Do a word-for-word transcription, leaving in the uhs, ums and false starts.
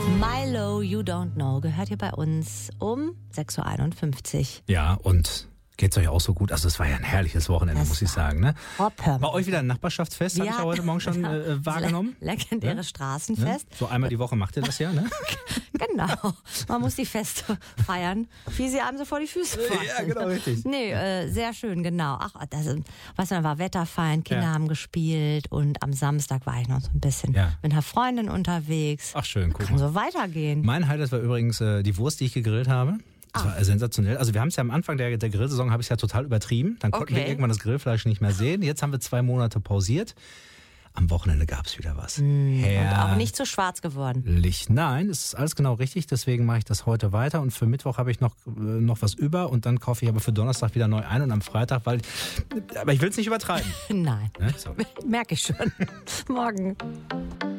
Milo, You Don't Know, gehört hier bei uns um sechs Uhr einundfünfzig. Ja, und geht's euch auch so gut? Also es war ja ein herrliches Wochenende, Das muss ich sagen. Ne? Hopper. Bei euch wieder ein Nachbarschaftsfest, habe ich ja heute Morgen schon äh, wahrgenommen. Le legendäres Ne? Straßenfest. So einmal die Woche macht ihr das ja, ne? Genau. Man muss die Feste feiern, wie sie einem so vor die Füße fallen. Ja, genau, richtig. Nee, äh, sehr schön, genau. Ach, das, weißt du, dann war wetterfein, Kinder Ja. haben gespielt und am Samstag war ich noch so ein bisschen Ja. mit einer Freundin unterwegs. Ach schön, guck Kann mal. so weitergehen. Mein Highlight war übrigens äh, die Wurst, die ich gegrillt habe. Das war sensationell. Also wir haben es ja am Anfang der, der Grillsaison, habe ich es ja total übertrieben. Dann konnten wir Okay. irgendwann das Grillfleisch nicht mehr sehen. Jetzt haben wir zwei Monate pausiert. Am Wochenende gab es wieder was. Und auch nicht zu schwarz geworden. Herrlich. Nein, es ist alles genau richtig. Deswegen mache ich das heute weiter. Und für Mittwoch habe ich noch, äh, noch was über. Und dann kaufe ich aber für Donnerstag wieder neu ein. Und am Freitag, weil... Aber ich will es nicht übertreiben. Nein, Ne? So. merke ich schon. Morgen.